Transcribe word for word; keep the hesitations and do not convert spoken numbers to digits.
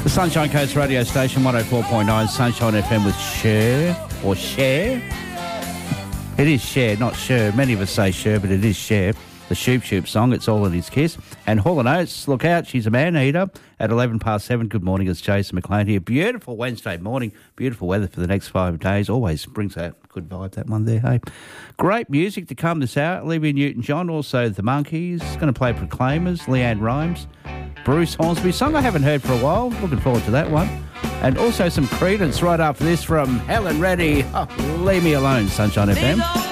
The Sunshine Coast radio station, one oh four point nine Sunshine F M with Cher, or Cher. It is Cher, not Cher. Many of us say Cher, but it is Cher. The Shoop Shoop song, It's All in His Kiss. And Hall and Oates, look out, she's a man-eater at eleven past seven. Good morning, it's Jason McLean here. Beautiful Wednesday morning, beautiful weather for the next five days. Always brings out a good vibe, that one there, hey. Great music to come this hour. Olivia Newton-John, also The Monkees. Going to play Proclaimers, Leanne Rimes, Bruce Hornsby. Song I haven't heard for a while. Looking forward to that one. And also some Creedence right after this from Helen Reddy. Oh, leave me alone, Sunshine F M.